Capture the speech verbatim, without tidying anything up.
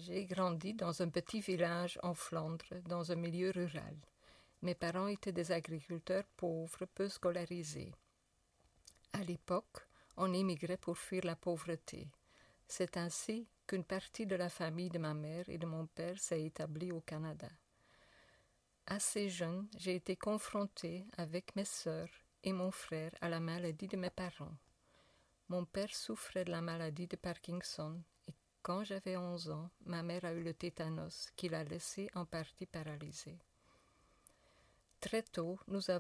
J'ai grandi dans un petit village en Flandre, dans un milieu rural. Mes parents étaient des agriculteurs pauvres, peu scolarisés. À l'époque, on émigrait pour fuir la pauvreté. C'est ainsi qu'une partie de la famille de ma mère et de mon père s'est établie au Canada. Assez jeune, j'ai été confrontée avec mes sœurs et mon frère à la maladie de mes parents. Mon père souffrait de la maladie de Parkinson et quand j'avais onze ans, ma mère a eu le tétanos qui l'a laissée en partie paralysée. Très tôt, nous avons